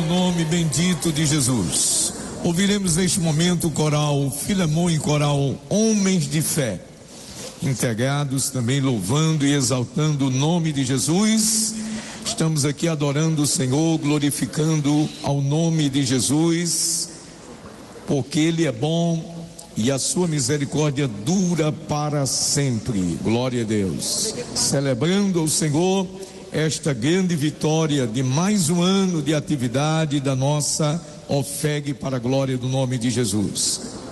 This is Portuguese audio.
nome bendito de Jesus. Ouviremos neste momento o coral Filemon e coral Homens de Fé, integrados também louvando e exaltando o nome de Jesus. Estamos aqui adorando o Senhor, glorificando ao nome de Jesus, porque Ele é bom e a sua misericórdia dura para sempre. Glória a Deus. Celebrando ao Senhor esta grande vitória de mais um ano de atividade da nossa OFEG para a glória do nome de Jesus.